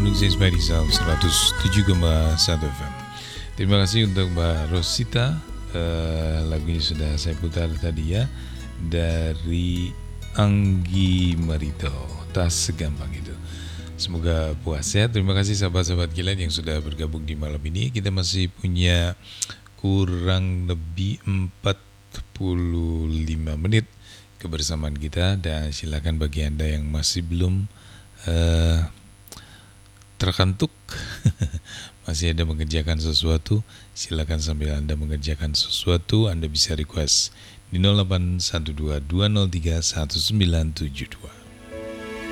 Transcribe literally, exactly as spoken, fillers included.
Indonesia Inspiring Sound seratus tujuh koma satu F M. Terima kasih untuk Mbak Rosita. uh, Lagunya sudah saya putar tadi ya, dari Anggi Marito, Tak Segampang Itu. Semoga puas ya. Terima kasih sahabat-sahabat Kilat yang sudah bergabung di malam ini. Kita masih punya kurang lebih empat puluh lima menit kebersamaan kita. Dan silakan bagi Anda yang masih belum uh, terkantuk masih ada mengerjakan sesuatu, silakan sambil Anda mengerjakan sesuatu Anda bisa request di nol delapan satu dua dua nol tiga satu sembilan tujuh dua.